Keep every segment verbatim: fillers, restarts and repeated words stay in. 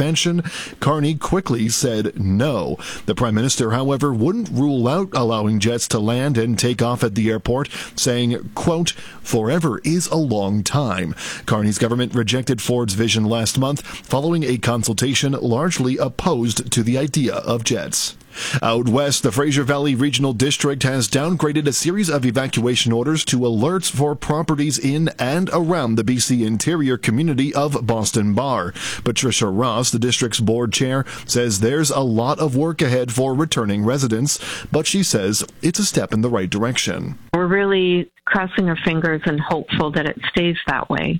expansion, Carney quickly said no. The Prime Minister, however, wouldn't rule out allowing jets to land and take off at the airport, saying, quote, forever is a long time. Carney's government rejected Ford's vision last month following a consultation largely opposed to the idea of jets. Out west, the Fraser Valley Regional District has downgraded a series of evacuation orders to alerts for properties in and around the B C interior community of Boston Bar. Patricia Ross, the district's board chair, says there's a lot of work ahead for returning residents, but she says it's a step in the right direction. We're really crossing our fingers and hopeful that it stays that way,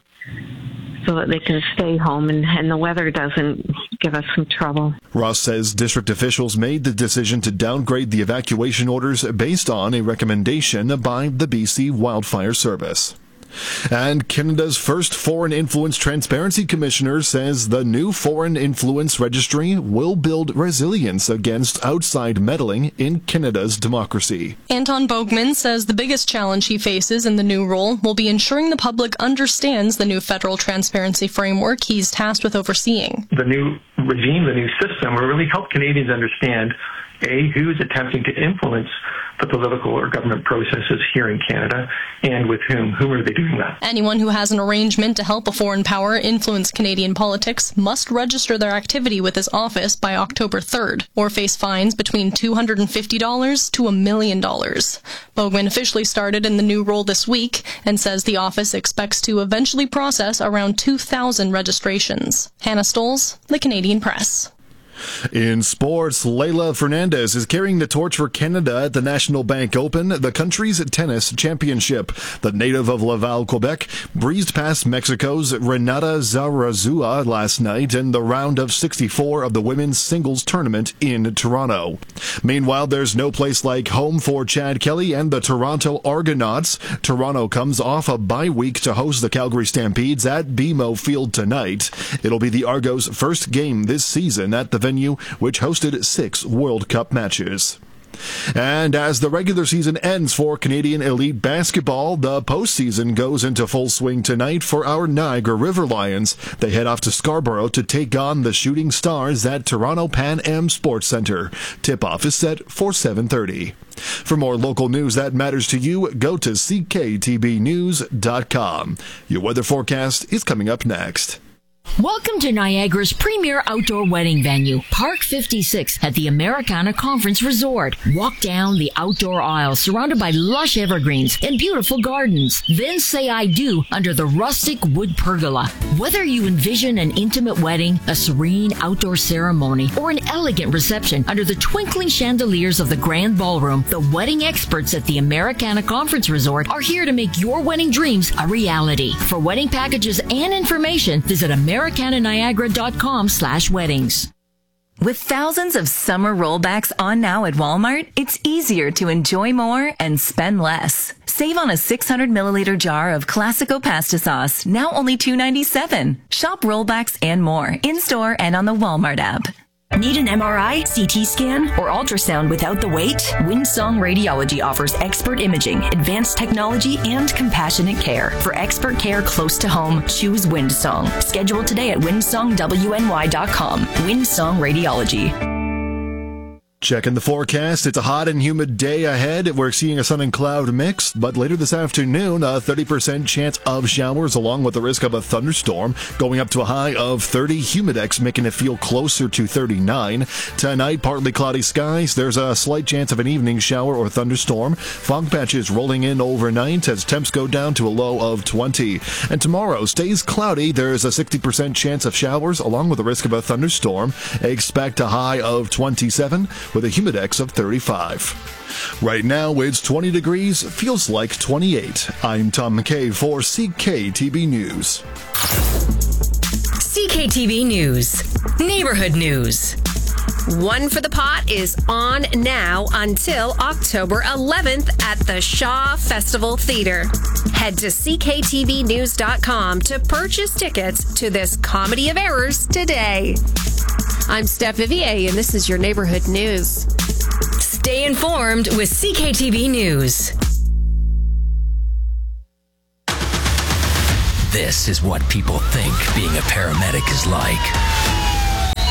so that they can stay home and, and the weather doesn't give us some trouble. Ross says district officials made the decision to downgrade the evacuation orders based on a recommendation by the B C Wildfire Service. And Canada's first Foreign Influence Transparency Commissioner says the new Foreign Influence Registry will build resilience against outside meddling in Canada's democracy. Anton Bogman says the biggest challenge he faces in the new role will be ensuring the public understands the new federal transparency framework he's tasked with overseeing. The new regime, the new system, will really help Canadians understand, A, who's attempting to influence the political or government processes here in Canada, and with whom. Whom are they doing that? Anyone who has an arrangement to help a foreign power influence Canadian politics must register their activity with his office by October third, or face fines between two hundred fifty dollars to a million dollars. Bogman officially started in the new role this week and says the office expects to eventually process around two thousand registrations. Hannah Stoles, The Canadian Press. In sports, Leylah Fernandez is carrying the torch for Canada at the National Bank Open, the country's tennis championship. The native of Laval, Quebec, breezed past Mexico's Renata Zarazua last night in the round of sixty-four of the women's singles tournament in Toronto. Meanwhile, there's no place like home for Chad Kelly and the Toronto Argonauts. Toronto comes off a bye week to host the Calgary Stampedes at B M O Field tonight. It'll be the Argos' first game this season at the venue, which hosted six World Cup matches. And as the regular season ends for Canadian elite basketball, the postseason goes into full swing tonight for our Niagara River Lions. They head off to Scarborough to take on the Shooting Stars at Toronto Pan Am Sports Centre. Tip-off is set for seven thirty. For more local news that matters to you, go to c k t b news dot com. Your weather forecast is coming up next. Welcome to Niagara's premier outdoor wedding venue, Park fifty-six at the Americana Conference Resort. Walk down the outdoor aisle surrounded by lush evergreens and beautiful gardens. Then say I do under the rustic wood pergola. Whether you envision an intimate wedding, a serene outdoor ceremony, or an elegant reception under the twinkling chandeliers of the grand ballroom, the wedding experts at the Americana Conference Resort are here to make your wedding dreams a reality. For wedding packages and information, visit Americana Americana Niagara dot com slash weddings. With thousands of summer rollbacks on now at Walmart, it's easier to enjoy more and spend less. Save on a six hundred milliliter jar of Classico pasta sauce, now only two dollars and ninety-seven cents. Shop rollbacks and more in-store and on the Walmart app. Need an M R I, C T scan, or ultrasound without the wait? Windsong Radiology offers expert imaging, advanced technology, and compassionate care. For expert care close to home, choose Windsong. Schedule today at windsong w n y dot com. Windsong Radiology. Checking the forecast, it's a hot and humid day ahead. We're seeing a sun and cloud mix, but later this afternoon, a thirty percent chance of showers along with the risk of a thunderstorm, going up to a high of thirty. Humidex making it feel closer to thirty-nine. Tonight, partly cloudy skies. There's a slight chance of an evening shower or thunderstorm. Fog patches rolling in overnight as temps go down to a low of twenty. And tomorrow stays cloudy. There's a sixty percent chance of showers along with the risk of a thunderstorm. Expect a high of twenty-seven. With a humidex of thirty-five. Right now, it's twenty degrees, feels like twenty-eight. I'm Tom McKay for C K T B News. C K T B News. Neighborhood News. One for the Pot is on now until October eleventh at the Shaw Festival Theater. Head to c k t v news dot com to purchase tickets to this comedy of errors today. I'm Steph Vivier, and this is your Neighborhood News. Stay informed with C K T V News. This is what people think being a paramedic is like.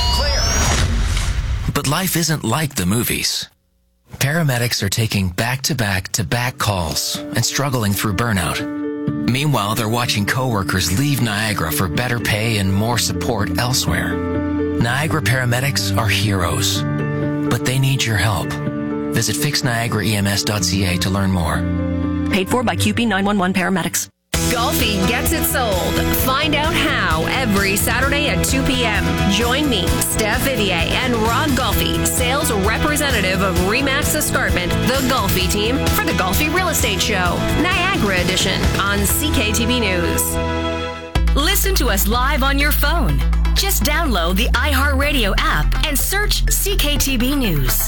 But life isn't like the movies. Paramedics are taking back-to-back-to-back calls and struggling through burnout. Meanwhile, they're watching coworkers leave Niagara for better pay and more support elsewhere. Niagara paramedics are heroes, but they need your help. Visit fix niagara e m s dot c a to learn more. Paid for by Q P nine one one Paramedics. Golfi gets it sold. Find out how every Saturday at two p.m. Join me, Steph Vivier, and Rod Golfi, sales representative of Remax Escarpment, the Golfi team, for the Golfi Real Estate Show, Niagara Edition, on C K T V News. Listen to us live on your phone. Just download the iHeartRadio app and search C K T V News.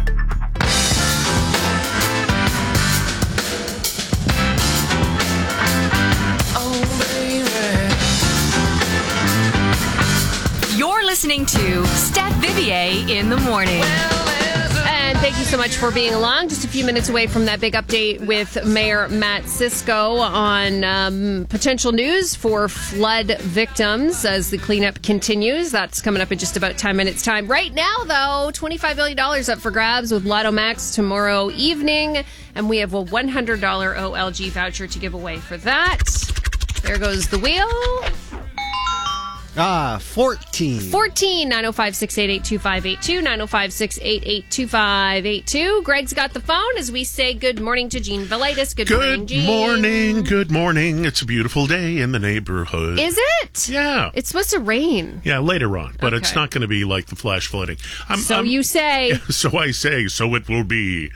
You're listening to Steph Vivier in the morning. And thank you so much for being along. Just a few minutes away from that big update with Mayor Matt Cisco on um, potential news for flood victims as the cleanup continues. That's coming up in just about ten minutes' time. Right now, though, twenty-five million dollars up for grabs with Lotto Max tomorrow evening. And we have a one hundred dollars O L G voucher to give away for that. There goes the wheel. Ah, fourteen. fourteen, nine oh five, six eight eight, two five eight two, nine oh five, six eight eight, two five eight two. Greg's got the phone as we say good morning to Gene Velitis. Good, good morning, Gene. Good morning, good morning. It's a beautiful day in the neighborhood. Is it? Yeah. It's supposed to rain. Yeah, later on, but Okay. it's not going to be like the flash flooding. I'm, So I'm, you say. So I say, so it will be.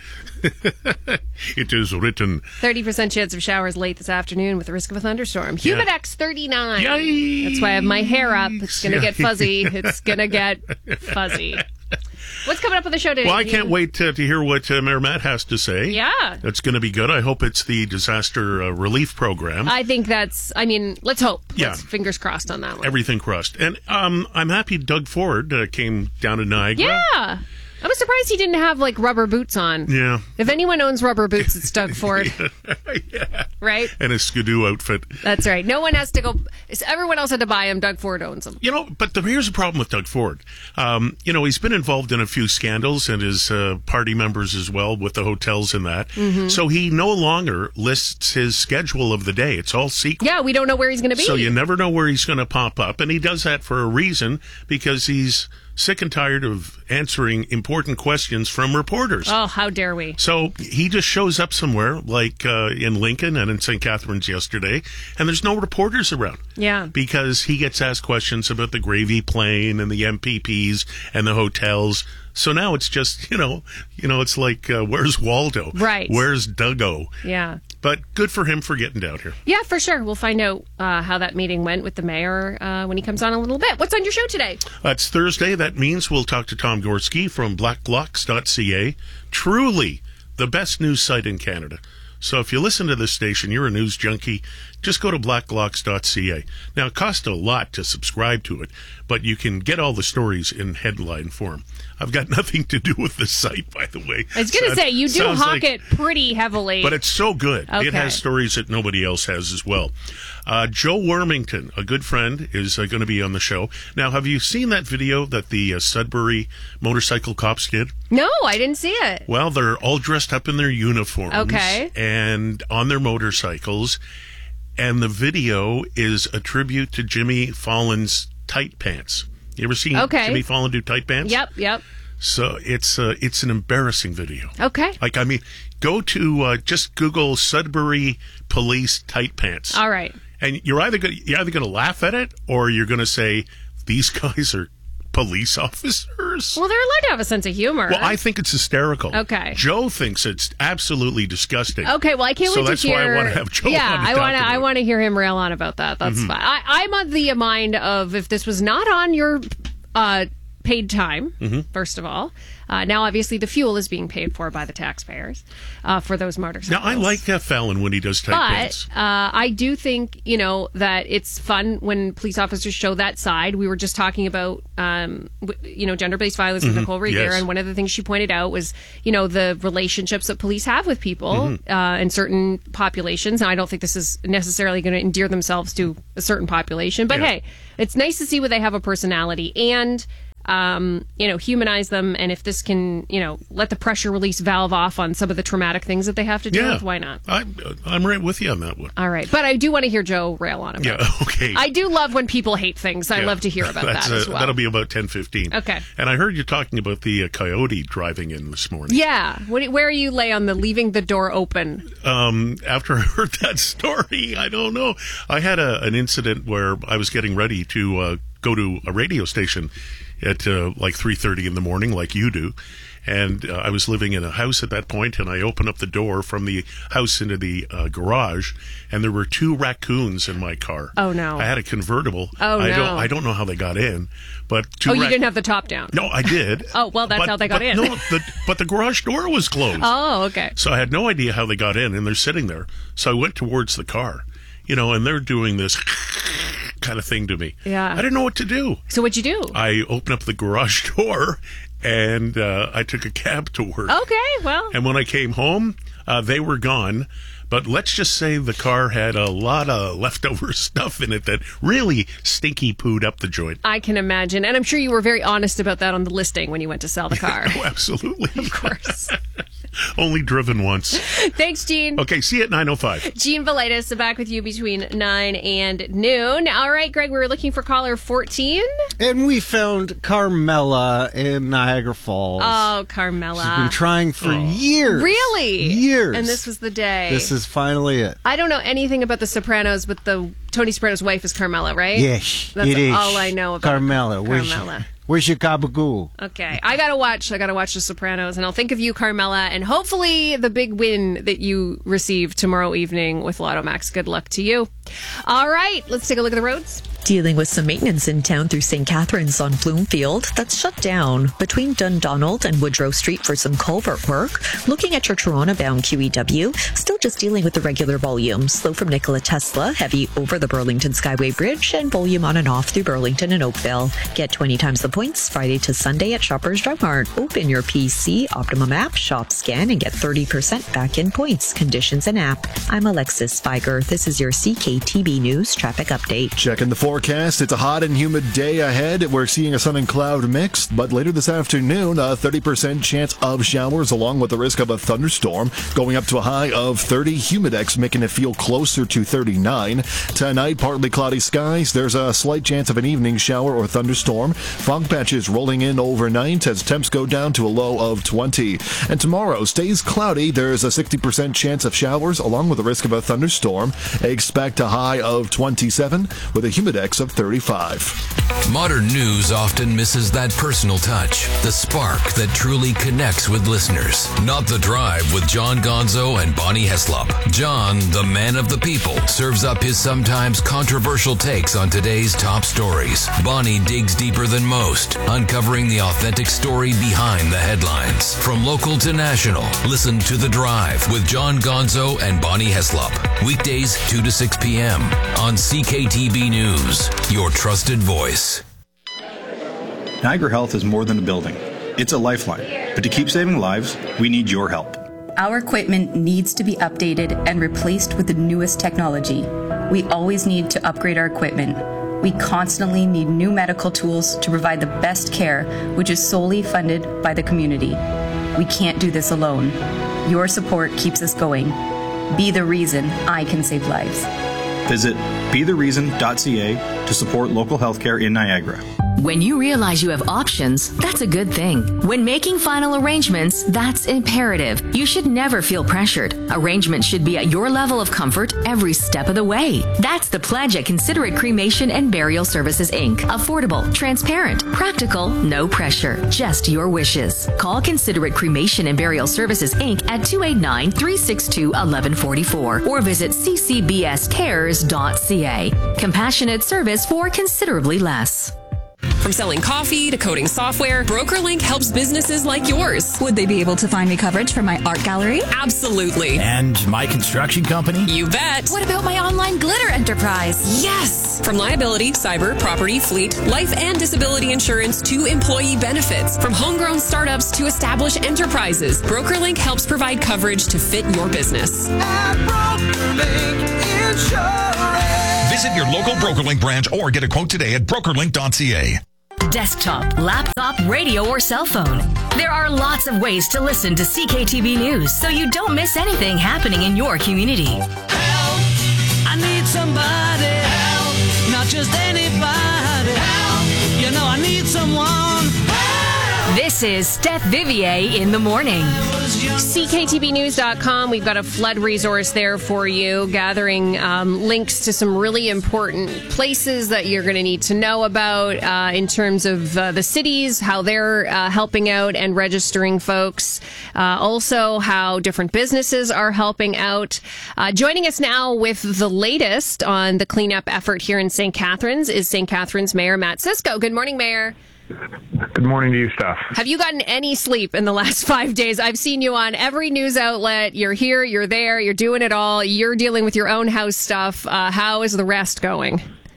It is written. thirty percent chance of showers late this afternoon with the risk of a thunderstorm. Yeah. Humidex thirty-nine. Yikes. That's why I have my hair up. It's going to get fuzzy. It's going to get fuzzy. What's coming up on the show today? Well, I can't wait to, to hear what uh, Mayor Matt has to say. Yeah. It's going to be good. I hope it's the disaster uh, relief program. I think that's, I mean, let's hope. Yeah. Let's, fingers crossed on that one. Everything crossed. And um, I'm happy Doug Ford uh, came down to Niagara. Yeah. I was surprised he didn't have, like, rubber boots on. Yeah. If anyone owns rubber boots, it's Doug Ford. Yeah. Right? And a skidoo outfit. That's right. No one has to go. Everyone else had to buy him. Doug Ford owns them. You know, but the, here's the problem with Doug Ford. Um, you know, he's been involved in a few scandals and his uh, party members as well with the hotels and that. Mhm. So he no longer lists his schedule of the day. It's all secret. Yeah, we don't know where he's going to be. So you never know where he's going to pop up. And he does that for a reason, because he's sick and tired of answering important questions from reporters. Oh, how dare we? So he just shows up somewhere, like uh, in Lincoln and in Saint Catharines yesterday, and there's no reporters around. Yeah. Because he gets asked questions about the gravy plane and the M P Ps and the hotels. So now it's just, you know, you know, it's like, uh, where's Waldo? Right. Where's Duggo? Yeah. But good for him for getting down here. Yeah, for sure. We'll find out uh, how that meeting went with the mayor uh, when he comes on a little bit. What's on your show today? Uh, it's Thursday. That means we'll talk to Tom Gorski from black locks dot c a. Truly the best news site in Canada. So if you listen to this station, you're a news junkie, just go to black locks dot c a. Now, it costs a lot to subscribe to it, but you can get all the stories in headline form. I've got nothing to do with the site, by the way. I was going to Sounds- say, you do sounds hawk like- it pretty heavily. But it's so good. Okay. It has stories that nobody else has as well. Uh, Joe Wormington, a good friend, is uh, going to be on the show. Now, have you seen that video that the uh, Sudbury motorcycle cops did? No, I didn't see it. Well, they're all dressed up in their uniforms. Okay. And on their motorcycles. And the video is a tribute to Jimmy Fallon's tight pants. You ever seen Okay. Jimmy Fallon do tight pants? Yep, yep. So it's uh, it's an embarrassing video. Okay. Like, I mean, go to uh, just Google Sudbury Police tight pants. All right. And you're either gonna, you're either going to laugh at it, or you're going to say these guys are police officers. Well, they're allowed to have a sense of humor. Well, I think it's hysterical. Okay. Joe thinks it's absolutely disgusting. Okay, well, I can't so wait to that's hear. why I want to have Joe Yeah, on to I talk want to. about I it. want to hear him rail on about that. That's Mhm. fine. I, I'm on the mind of if this was not on your uh, paid time. Mhm. First of all, uh, now obviously the fuel is being paid for by the taxpayers uh, for those motorcycles. Now, I like uh, Fallon when he does tight pants. But uh, I do think, you know, that it's fun when police officers show that side. We were just talking about, um, w- you know, gender-based violence with Mhm. Nicole Rivera, Yes. and one of the things she pointed out was, you know, the relationships that police have with people Mhm. uh, in certain populations. And I don't think this is necessarily going to endear themselves to a certain population. But Yeah. hey, it's nice to see where they have a personality. And um, you know, humanize them. And if this can, you know, let the pressure release valve off on some of the traumatic things that they have to deal Yeah. with, why not? I'm, I'm right with you on that one. All right. But I do want to hear Joe rail on it. Yeah, okay. I do love when people hate things. I Yeah. love to hear about That's, that as uh, well. That'll be about ten fifteen. Okay. And I heard you talking about the uh, coyote driving in this morning. Yeah. What, where you lay on the leaving the door open? Um, after I heard that story, I don't know. I had a, an incident where I was getting ready to uh, go to a radio station at uh, like three thirty in the morning, like you do. And uh, I was living in a house at that point, and I opened up the door from the house into the uh, garage, and there were two raccoons in my car. Oh, no. I had a convertible. Oh, I no. Don't, I don't know how they got in, but two Oh, you rac- didn't have the top down. No, I did. Oh, well, that's But- how they got but in. No, the, but the garage door was closed. Oh, okay. So I had no idea how they got in, and they're sitting there. So I went towards the car, you know, and they're doing this kind of thing to me. Yeah. I didn't know what to do. So what'd you do? I opened up the garage door, and uh, I took a cab to work. Okay, well. And when I came home, uh, they were gone. But let's just say the car had a lot of leftover stuff in it that really stinky pooed up the joint. I can imagine. And I'm sure you were very honest about that on the listing when you went to sell the car. Oh, absolutely. Of course. Only driven once. Thanks, Gene. Okay, see you at nine oh five. Gene Velitis back with you between nine and noon. All right, Greg, we were looking for caller fourteen. And we found Carmela in Niagara Falls. Oh, Carmela. She's been trying for Oh. years. Really? Years. And this was the day. This is finally it. I don't know anything about The Sopranos, but the Tony Soprano's wife is Carmela, right? Yes, That's it is. all I know about Carmela. Where's Carmela. your, where's your gabagool? Okay, I gotta watch. I gotta watch The Sopranos, and I'll think of you, Carmela, and hopefully the big win that you receive tomorrow evening with Lotto Max. Good luck to you. All right, let's take a look at the roads. Dealing with some maintenance in town through Saint Catharines on Bloomfield. That's shut down between Dundonald and Woodrow Street for some culvert work. Looking at your Toronto-bound Q E W, still just dealing with the regular volume. Slow from Nikola Tesla, heavy over the Burlington Skyway Bridge, and volume on and off through Burlington and Oakville. Get twenty times the points Friday to Sunday at Shoppers Drug Mart. Open your P C, Optimum app, shop, scan, and get thirty percent back in points. Conditions and app. I'm Alexis Spiger. This is your C K T B News traffic update. Checking the forecast. It's a hot and humid day ahead. We're seeing a sun and cloud mix, but later this afternoon, a thirty percent chance of showers along with the risk of a thunderstorm, going up to a high of thirty. Humidex making it feel closer to thirty-nine. Tonight, partly cloudy skies. There's a slight chance of an evening shower or thunderstorm. Fog patches rolling in overnight as temps go down to a low of twenty. And tomorrow stays cloudy. There's a sixty percent chance of showers along with the risk of a thunderstorm. Expect a high of twenty-seven with a humidex of thirty-five. Modern news often misses that personal touch, the spark that truly connects with listeners. Not The Drive with John Gonzo and Bonnie Heslop. John, the man of the people, serves up his sometimes controversial takes on today's top stories. Bonnie digs deeper than most, uncovering the authentic story behind the headlines. From local to national, listen to The Drive with John Gonzo and Bonnie Heslop. Weekdays two to six p.m. on C K T B News, your trusted voice. Niagara Health is more than a building. It's a lifeline. But to keep saving lives, we need your help. Our equipment needs to be updated and replaced with the newest technology. We always need to upgrade our equipment. We constantly need new medical tools to provide the best care, which is solely funded by the community. We can't do this alone. Your support keeps us going. Be the reason I can save lives. Visit be the reason dot c a to support local healthcare in Niagara. When you realize you have options, that's a good thing. When making final arrangements, that's imperative. You should never feel pressured. Arrangements should be at your level of comfort every step of the way. That's the pledge at Considerate Cremation and Burial Services, Incorporated. Affordable, transparent, practical, no pressure, just your wishes. Call Considerate Cremation and Burial Services, Incorporated at two eight nine, three six two, one one four four or visit c c b s cares dot c a. Compassionate service for considerably less. From selling coffee to coding software, BrokerLink helps businesses like yours. Would they be able to find me coverage for my art gallery? Absolutely. And my construction company? You bet. What about my online glitter enterprise? Yes! From liability, cyber, property, fleet, life and disability insurance to employee benefits. From homegrown startups to established enterprises, BrokerLink helps provide coverage to fit your business. At BrokerLink Insurance. Visit your local BrokerLink branch or get a quote today at broker link dot c a. desktop, laptop, radio, or cell phone. There are lots of ways to listen to C K T V News so you don't miss anything happening in your community. Help! I need somebody. Help! Not just anybody. Help! You know I need someone. Help! This is Steph Vivier in the morning. C K T V news dot com. We've got a flood resource there for you, gathering um, links to some really important places that you're going to need to know about uh, in terms of uh, the cities, how they're uh, helping out and registering folks. Uh, also, how different businesses are helping out. Uh, joining us now with the latest on the cleanup effort here in Saint Catharines is Saint Catharines Mayor Matt Cisco. Good morning, Mayor. Good morning to you, Steph. Have you gotten any sleep in the last five days? I've seen you on every news outlet. You're here, you're there, you're doing it all. You're dealing with your own house stuff. Uh, how is the rest going?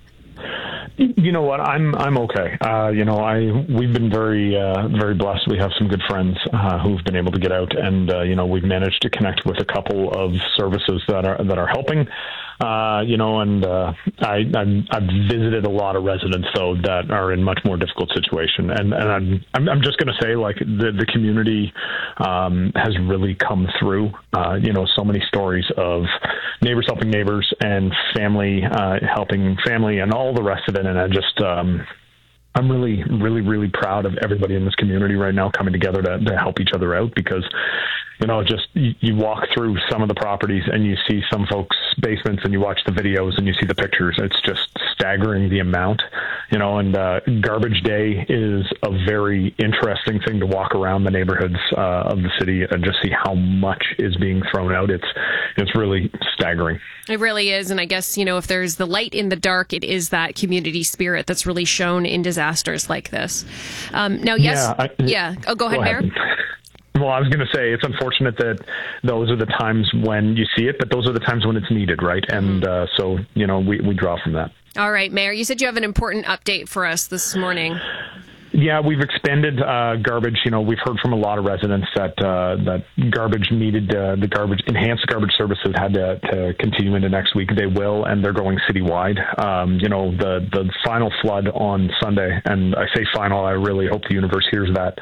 You know what? I'm I'm okay. Uh, you know, I we've been very uh, very blessed. We have some good friends uh, who've been able to get out, and uh, you know, we've managed to connect with a couple of services that are that are helping. Uh, you know, and uh, I I've, I've visited a lot of residents though that are in much more difficult situation, and and I'm I'm, I'm just going to say, like, the the community um, has really come through. Uh, you know, so many stories of neighbors helping neighbors and family uh, helping family and all the rest of it. And I just, um, I'm really, really, really proud of everybody in this community right now coming together to, to help each other out, because, you know, just you, you walk through some of the properties and you see some folks' basements and you watch the videos and you see the pictures. It's just staggering, the amount, you know, and uh, garbage day is a very interesting thing to walk around the neighborhoods uh, of the city and just see how much is being thrown out. It's, it's really staggering. It really is. And I guess, you know, if there's the light in the dark, it is that community spirit that's really shown in disasters like this. Um, now, yes. Yeah. I, yeah. Oh, go ahead, go Mayor. Ahead. Well, I was going to say, it's unfortunate that those are the times when you see it, but those are the times when it's needed, right? And uh, so, you know, we, we draw from that. All right, Mayor, you said you have an important update for us this morning. Yeah, we've expanded uh, garbage. You know, we've heard from a lot of residents that uh, that garbage needed, uh, the garbage, enhanced garbage services had to, to continue into next week. They will, and they're going citywide. Um, you know, the, the final flood on Sunday, and I say final, I really hope the universe hears that.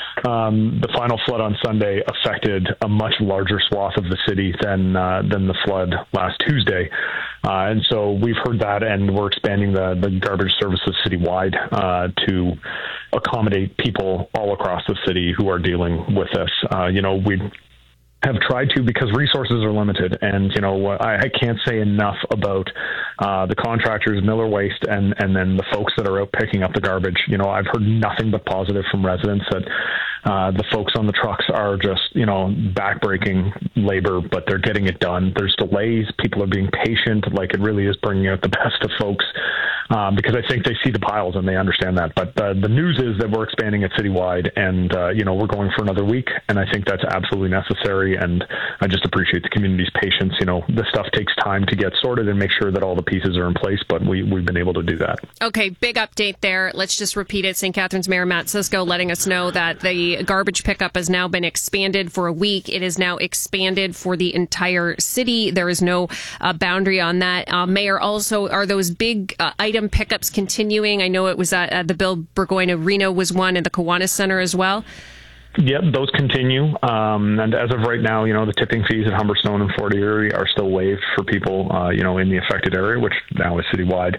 Um, the final flood on Sunday affected a much larger swath of the city than uh, than the flood last Tuesday. Uh, and so we've heard that, and we're expanding the, the garbage services citywide uh, to accommodate people all across the city who are dealing with this. Uh, you know, we have tried to, because resources are limited. And, you know, I, I can't say enough about uh, the contractors, Miller Waste, and, and then the folks that are out picking up the garbage. You know, I've heard nothing but positive from residents that uh, the folks on the trucks are just, you know, backbreaking labor, but they're getting it done. There's delays. People are being patient. Like, it really is bringing out the best of folks. Um, because I think they see the piles and they understand that. But uh, the news is that we're expanding it citywide, and, uh, you know, we're going for another week, and I think that's absolutely necessary, and I just appreciate the community's patience. You know, this stuff takes time to get sorted and make sure that all the pieces are in place, but we, we've been able to do that. Okay, big update there. Let's just repeat it. Saint Catharines Mayor Matt Cisco letting us know that the garbage pickup has now been expanded for a week. It is now expanded for the entire city. There is no uh, boundary on that. Uh, Mayor, also, are those big uh, items pickups continuing? I know it was at uh, the Bill Burgoyne Arena was one, and the Kiwanis Center as well. Yep, those continue. Um, and as of right now, you know, the tipping fees at Humberstone and Fort Erie are still waived for people, uh, you know, in the affected area, which now is citywide.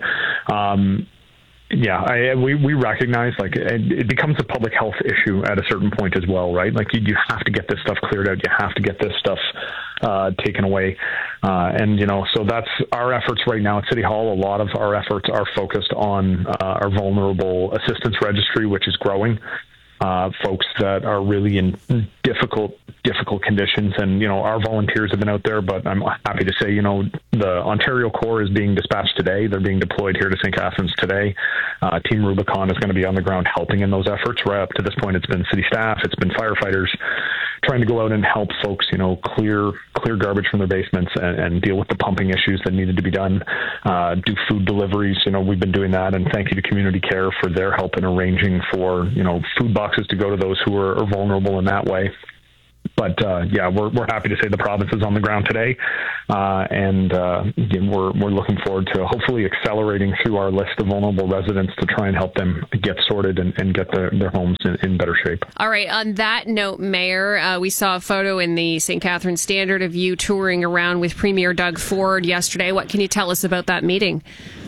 Um, Yeah, I, we we recognize, like, it, it becomes a public health issue at a certain point as well, right? Like, you, you have to get this stuff cleared out. You have to get this stuff uh, taken away. Uh, and, you know, so that's our efforts right now at City Hall. A lot of our efforts are focused on uh, our vulnerable assistance registry, which is growing. Uh, folks that are really in difficult, difficult conditions. And, you know, our volunteers have been out there, but I'm happy to say, you know, the Ontario Corps is being dispatched today. They're being deployed here to Saint Catharines today. Uh, Team Rubicon is going to be on the ground helping in those efforts. Right up to this point, it's been city staff, it's been firefighters trying to go out and help folks, you know, clear clear garbage from their basements and, and deal with the pumping issues that needed to be done. Uh, do food deliveries. You know, we've been doing that, and thank you to Community Care for their help in arranging for, you know, food boxes to go to those who are, are vulnerable in that way. but uh, yeah, we're we're happy to say the province is on the ground today, uh, and uh, again, we're we're looking forward to hopefully accelerating through our list of vulnerable residents to try and help them get sorted and, and get their, their homes in, in better shape. All right. On that note, Mayor, uh, we saw a photo in the Saint Catharines Standard of you touring around with Premier Doug Ford yesterday. What can you tell us about that meeting?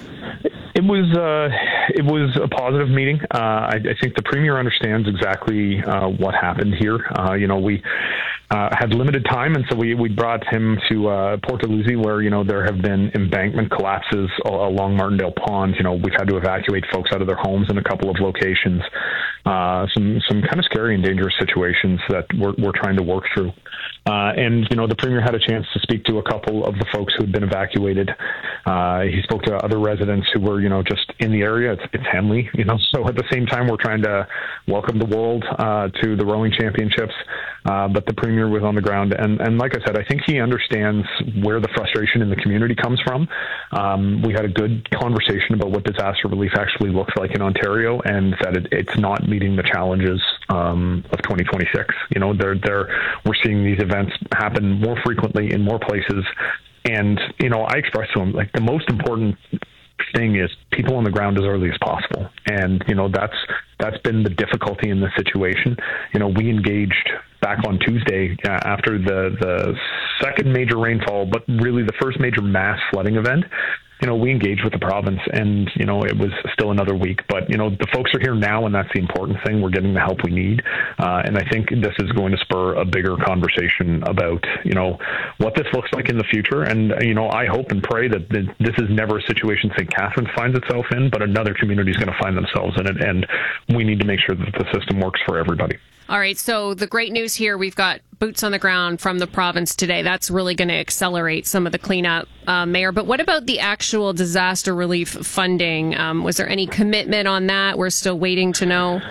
It was uh, it was a positive meeting. Uh, I, I think the Premier understands exactly uh, what happened here. Uh, you know, we uh, had limited time, and so we, we brought him to uh, Port Dalhousie, where, you know, there have been embankment collapses along Martindale Pond. You know, we've had to evacuate folks out of their homes in a couple of locations. Uh, some some kind of scary and dangerous situations that we're, we're trying to work through. Uh, and, you know, the Premier had a chance to speak to a couple of the folks who had been evacuated. Uh, he spoke to other residents who were, you know, just in the area. It's, it's Henley, you know, so at the same time, we're trying to welcome the world uh, to the rowing championships. Uh, but the Premier was on the ground. And, and like I said, I think he understands where the frustration in the community comes from. Um, we had a good conversation about what disaster relief actually looks like in Ontario, and that it, it's not meeting the challenges um, of twenty twenty-six. You know, they're, they're, we're seeing these events happen more frequently in more places. And, you know, I expressed to him, like, the most important thing is people on the ground as early as possible. And, you know, that's that's been the difficulty in this situation. You know, we engaged back on Tuesday uh, after the, the second major rainfall, but really the first major mass flooding event. You know, we engaged with the province, and, you know, it was still another week. But, you know, the folks are here now, and that's the important thing. We're getting the help we need. Uh, and I think this is going to spur a bigger conversation about, you know, what this looks like in the future. And, you know, I hope and pray that this is never a situation Saint Catharines finds itself in, but another community is going to find themselves in it. And we need to make sure that the system works for everybody. All right, so the great news here, we've got boots on the ground from the province today. That's really going to accelerate some of the cleanup, uh, Mayor. But what about the actual disaster relief funding? Um, was there any commitment on that? We're still waiting to know.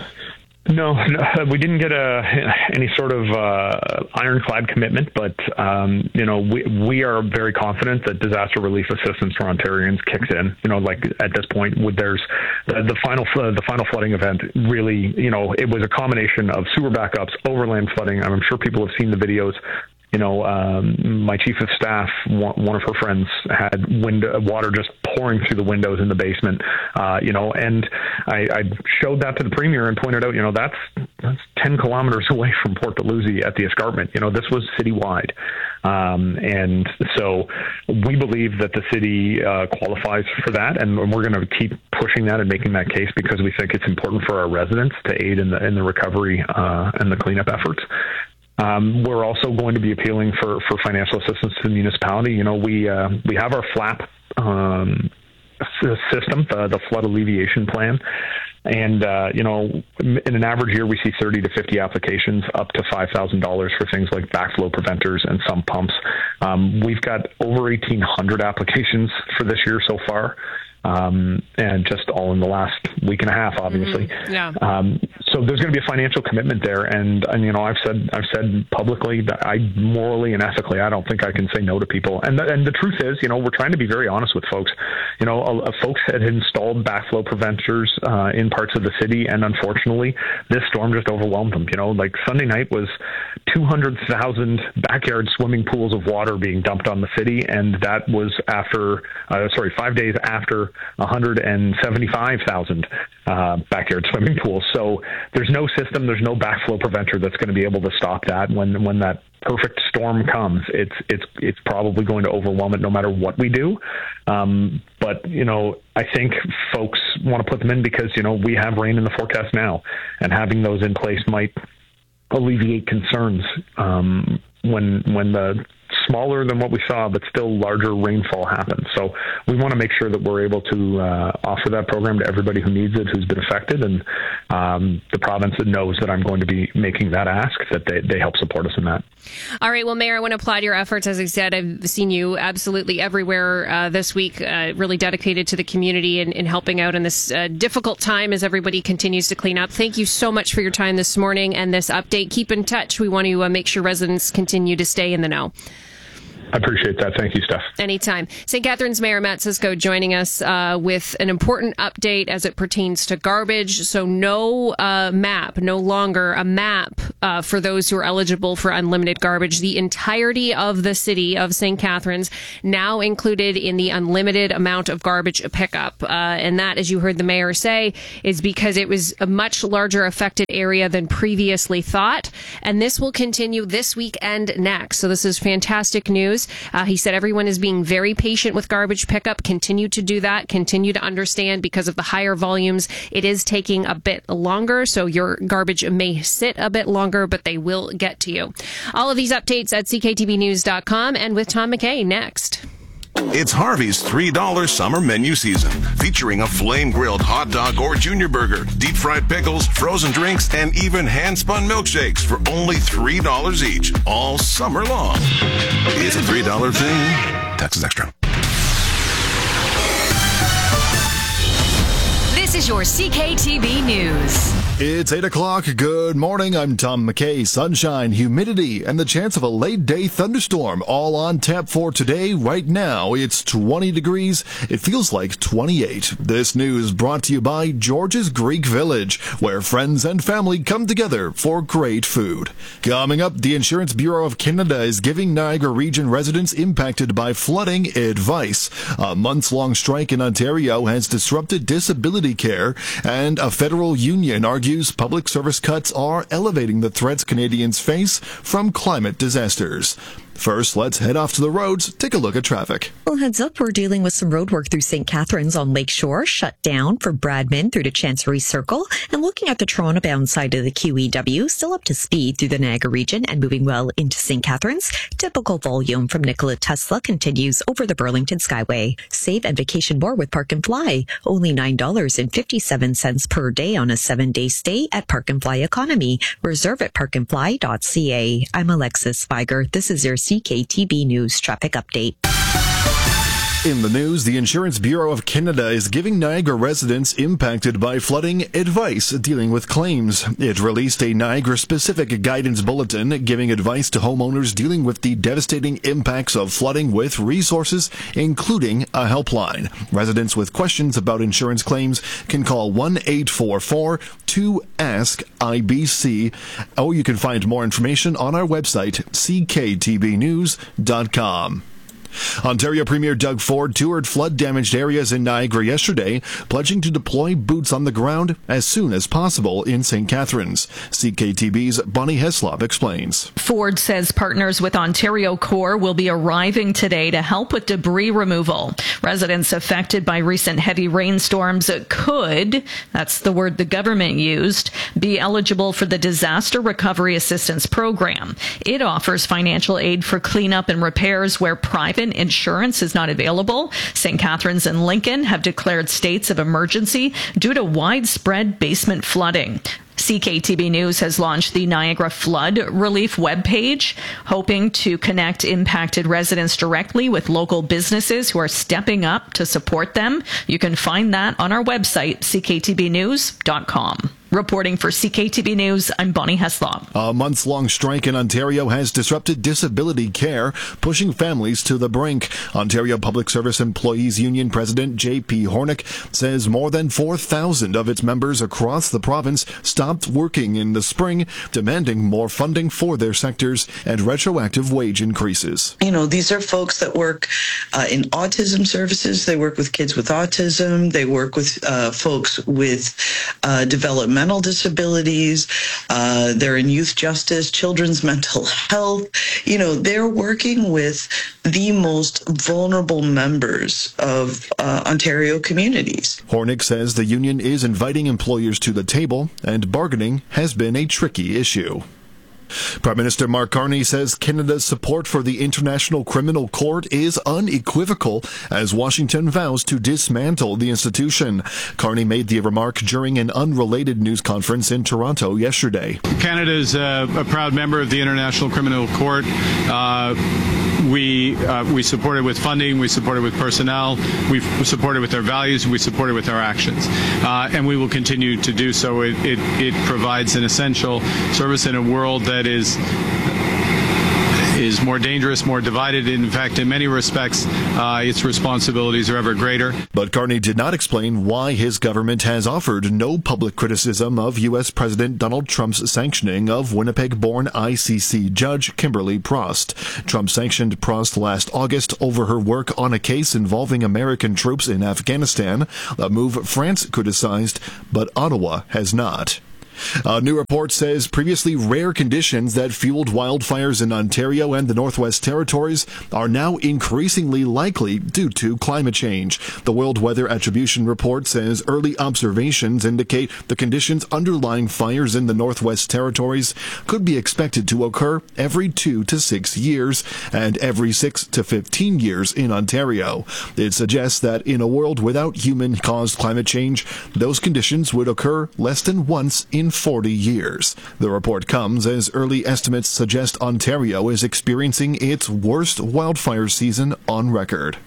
No, no, we didn't get a any sort of uh, ironclad commitment, but um, you know, we we are very confident that disaster relief assistance for Ontarians kicks in. You know, like at this point, with there's the, the final the final flooding event. Really, you know, it was a combination of sewer backups, overland flooding. I'm sure people have seen the videos. You know, um, my chief of staff, one, one of her friends, had window, water just pouring through the windows in the basement. Uh, you know, and I, I showed that to the Premier and pointed out, you know, that's that's ten kilometers away from Port Dalhousie at the escarpment. You know, this was citywide, um, and so we believe that the city uh, qualifies for that, and we're going to keep pushing that and making that case because we think it's important for our residents to aid in the in the recovery uh, and the cleanup efforts. Um, we're also going to be appealing for, for financial assistance to the municipality. You know, we uh, we have our FLAP um, system, the, the flood alleviation plan. And, uh, you know, in an average year, we see thirty to fifty applications, up to five thousand dollars for things like backflow preventers and sump pumps. Um, we've got over eighteen hundred applications for this year so far. Um, and just all in the last week and a half, obviously. Mm-hmm. Yeah. Um, so there's going to be a financial commitment there, and, and you know, I've said I've said publicly that I morally and ethically, I don't think I can say no to people. And the, and the truth is, you know, we're trying to be very honest with folks. You know, uh, folks had installed backflow preventers uh, in parts of the city, and unfortunately, this storm just overwhelmed them. You know, like Sunday night was two hundred thousand backyard swimming pools of water being dumped on the city, and that was after, uh, sorry, five days after one hundred seventy-five thousand uh, backyard swimming pools. So there's no system, there's no backflow preventer that's going to be able to stop that. When when that perfect storm comes, it's it's it's probably going to overwhelm it no matter what we do. Um, but, you know, I think folks want to put them in because, you know, we have rain in the forecast now, and having those in place might alleviate concerns um, when when the smaller than what we saw, but still larger rainfall happens. So we want to make sure that we're able to uh, offer that program to everybody who needs it, who's been affected. And um, the province knows that I'm going to be making that ask, that they, they help support us in that. All right. Well, Mayor, I want to applaud your efforts. As I said, I've seen you absolutely everywhere uh, this week, uh, really dedicated to the community and, and helping out in this uh, difficult time as everybody continues to clean up. Thank you so much for your time this morning and this update. Keep in touch. We want to uh, make sure residents continue to stay in the know. I appreciate that. Thank you, Steph. Anytime. Saint Catharines Mayor Matt Cisco joining us uh, with an important update as it pertains to garbage. So no uh, map, no longer a map uh, for those who are eligible for unlimited garbage. The entirety of the city of Saint Catharines now included in the unlimited amount of garbage pickup. Uh, and that, as you heard the mayor say, is because it was a much larger affected area than previously thought. And this will continue this week and next. So this is fantastic news. Uh, he said everyone is being very patient with garbage pickup. Continue to do that. Continue to understand because of the higher volumes, it is taking a bit longer. So your garbage may sit a bit longer, but they will get to you. All of these updates at c k t b news dot com and with Tom McKay next. It's Harvey's three dollar summer menu season, featuring a flame-grilled hot dog or junior burger, deep-fried pickles, frozen drinks, and even hand-spun milkshakes for only three dollars each, all summer long. It's a three dollar thing. Taxes extra. This is your C K T B News. It's eight o'clock. Good morning. I'm Tom McKay. Sunshine, humidity, and the chance of a late-day thunderstorm all on tap for today. Right now, it's twenty degrees. It feels like twenty-eight. This news brought to you by George's Greek Village, where friends and family come together for great food. Coming up, the Insurance Bureau of Canada is giving Niagara Region residents impacted by flooding advice. A months-long strike in Ontario has disrupted disability care, and a federal union argues public service cuts are elevating the threats Canadians face from climate disasters. First, let's head off to the roads, take a look at traffic. Well, heads up, we're dealing with some road work through Saint Catharines on Lakeshore, shut down for Bradman through to Chancery Circle, and looking at the Toronto-bound side of the Q E W, still up to speed through the Niagara region and moving well into Saint Catharines. Typical volume from Nikola Tesla continues over the Burlington Skyway. Save and vacation more with Park and Fly. Only nine dollars and fifty-seven cents per day on a seven-day stay at Park and Fly Economy. Reserve at park and fly dot c a. I'm Alexis Spiger. This is your C K T B News traffic update. In the news, the Insurance Bureau of Canada is giving Niagara residents impacted by flooding advice dealing with claims. It released a Niagara-specific guidance bulletin giving advice to homeowners dealing with the devastating impacts of flooding with resources, including a helpline. Residents with questions about insurance claims can call one eight four four two ask I B C, or you can find more information on our website, c k t b news dot com. Ontario Premier Doug Ford toured flood-damaged areas in Niagara yesterday, pledging to deploy boots on the ground as soon as possible in Saint Catharines. C K T B's Bonnie Heslop explains. Ford says partners with Ontario Corps will be arriving today to help with debris removal. Residents affected by recent heavy rainstorms could, that's the word the government used, be eligible for the Disaster Recovery Assistance Program. It offers financial aid for cleanup and repairs where private insurance is not available. Saint Catharines and Lincoln have declared states of emergency due to widespread basement flooding. C K T B News has launched the Niagara Flood Relief webpage, hoping to connect impacted residents directly with local businesses who are stepping up to support them. You can find that on our website, c k t b news dot com. Reporting for C K T B News, I'm Bonnie Heslop. A months-long strike in Ontario has disrupted disability care, pushing families to the brink. Ontario Public Service Employees Union President J P Hornick says more than four thousand of its members across the province stopped working in the spring, demanding more funding for their sectors and retroactive wage increases. You know, these are folks that work uh, in autism services. They work with kids with autism. They work with uh, folks with uh, developmental disabilities. Uh, they're in youth justice, children's mental health. You know, they're working with the most vulnerable members of uh, Ontario communities. Hornick says the union is inviting employers to the table, and bargaining has been a tricky issue. Prime Minister Mark Carney says Canada's support for the International Criminal Court is unequivocal as Washington vows to dismantle the institution. Carney made the remark during an unrelated news conference in Toronto yesterday. Canada is a, a proud member of the International Criminal Court. Uh, we uh, we support it with funding, we support it with personnel, we support it with our values, we support it with our actions. Uh, and we will continue to do so. It, it, it provides an essential service in a world that is is is more dangerous, more divided. In fact, in many respects, uh, its responsibilities are ever greater. But Carney did not explain why his government has offered no public criticism of U S. President Donald Trump's sanctioning of Winnipeg-born I C C judge Kimberly Prost. Trump sanctioned Prost last August over her work on a case involving American troops in Afghanistan, a move France criticized, but Ottawa has not. A new report says previously rare conditions that fueled wildfires in Ontario and the Northwest Territories are now increasingly likely due to climate change. The World Weather Attribution Report says early observations indicate the conditions underlying fires in the Northwest Territories could be expected to occur every two to six years and every six to fifteen years in Ontario. It suggests that in a world without human-caused climate change, those conditions would occur less than once in forty years. The report comes as early estimates suggest Ontario is experiencing its worst wildfire season on record.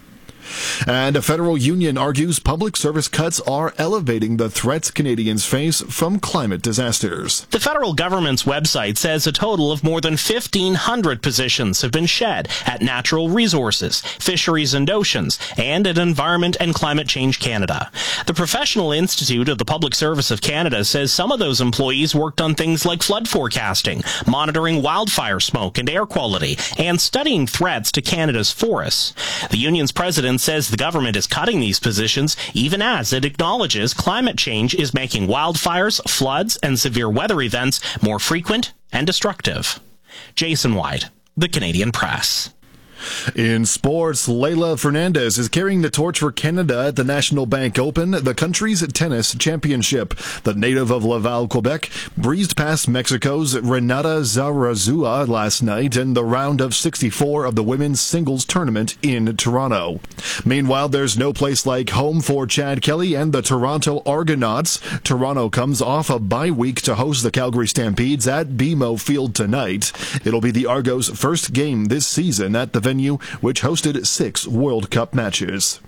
And a federal union argues public service cuts are elevating the threats Canadians face from climate disasters. The federal government's website says a total of more than fifteen hundred positions have been shed at Natural Resources, Fisheries and Oceans, and at Environment and Climate Change Canada. The Professional Institute of the Public Service of Canada says some of those employees worked on things like flood forecasting, monitoring wildfire smoke and air quality, and studying threats to Canada's forests. The union's president says the government is cutting these positions even as it acknowledges climate change is making wildfires, floods, and severe weather events more frequent and destructive. Jason White, The Canadian Press. In sports, Leylah Fernandez is carrying the torch for Canada at the National Bank Open, the country's tennis championship. The native of Laval, Quebec, breezed past Mexico's Renata Zarazua last night in the round of sixty-four of the women's singles tournament in Toronto. Meanwhile, there's no place like home for Chad Kelly and the Toronto Argonauts. Toronto comes off a bye week to host the Calgary Stampedes at B M O Field tonight. It'll be the Argos' first game this season at the venue, which hosted six World Cup matches.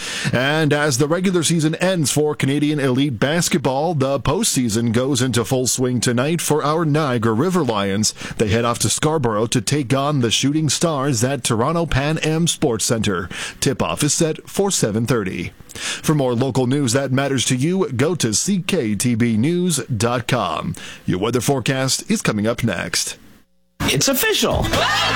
And as the regular season ends for Canadian elite basketball, the postseason goes into full swing tonight for our Niagara River Lions. They head off to Scarborough to take on the Shooting Stars at Toronto Pan Am Sports Centre. Tip-off is set for seven thirty. For more local news that matters to you, go to c k t b news dot com. Your weather forecast is coming up next. It's official!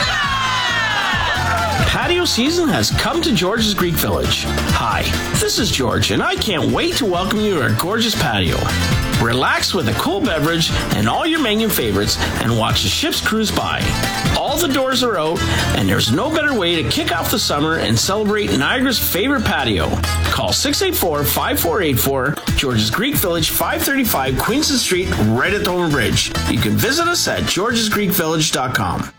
Patio season has come to George's Greek Village. Hi, this is George, and I can't wait to welcome you to our gorgeous patio. Relax with a cool beverage and all your menu favorites and watch the ships cruise by. All the doors are out, and there's no better way to kick off the summer and celebrate Niagara's favorite patio. Call six eight four, five four eight four, George's Greek Village, five thirty-five Queenston Street, right at Thornton Bridge. You can visit us at georges greek village dot com.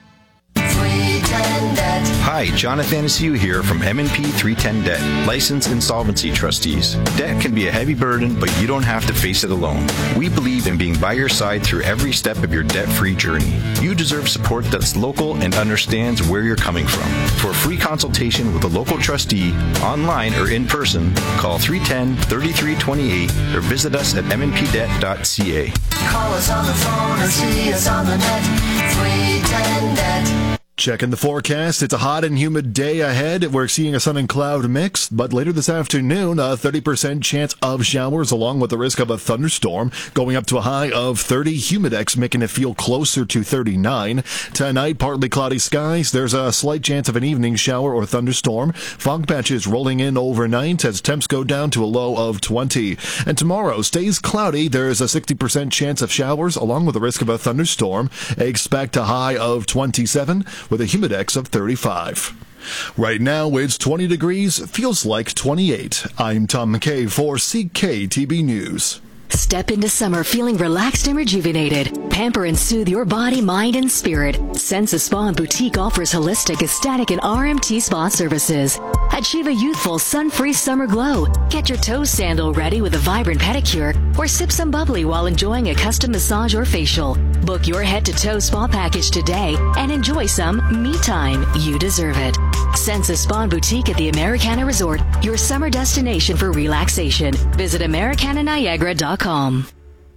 Hi, Jonathan Anastasia here from M and P three ten Debt, licensed insolvency trustees. Debt can be a heavy burden, but you don't have to face it alone. We believe in being by your side through every step of your debt-free journey. You deserve support that's local and understands where you're coming from. For a free consultation with a local trustee, online or in person, call three one zero, three three two eight or visit us at m n p debt dot c a. Call us on the phone or see us on the net. three ten Debt. Checking the forecast. It's a hot and humid day ahead. We're seeing a sun and cloud mix, but later this afternoon, a thirty percent chance of showers along with the risk of a thunderstorm, going up to a high of thirty. Humidex making it feel closer to thirty-nine. Tonight, partly cloudy skies. There's a slight chance of an evening shower or thunderstorm. Fog patches rolling in overnight as temps go down to a low of twenty. And tomorrow stays cloudy. There's a sixty percent chance of showers along with the risk of a thunderstorm. Expect a high of twenty-seven. With a humidex of thirty-five. Right now, it's twenty degrees, feels like twenty-eight. I'm Tom McKay for C K T B News. Step into summer feeling relaxed and rejuvenated. Pamper and soothe your body, mind, and spirit. Senza Spa and Boutique offers holistic, aesthetic, and R M T spa services. Achieve a youthful, sun-free summer glow. Get your toe sandal ready with a vibrant pedicure, or sip some bubbly while enjoying a custom massage or facial. Book your head-to-toe spa package today and enjoy some me time. You deserve it. Senza Spa and Boutique at the Americana Resort, your summer destination for relaxation. Visit americana niagara dot com.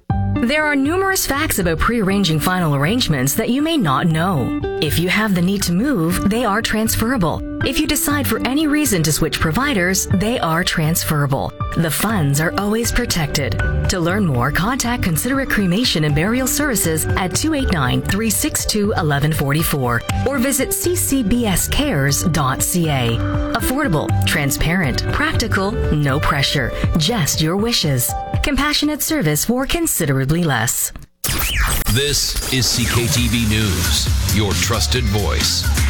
There are numerous facts about pre-arranging final arrangements that you may not know. If you have the need to move, they are transferable. If you decide for any reason to switch providers, they are transferable. The funds are always protected. To learn more, contact Considerate Cremation and Burial Services at two eight nine, three six two, one one four four or visit c c b s cares dot c a. Affordable, transparent, practical, no pressure, just your wishes. Compassionate service for considerably less. This is C K T V News, your trusted voice.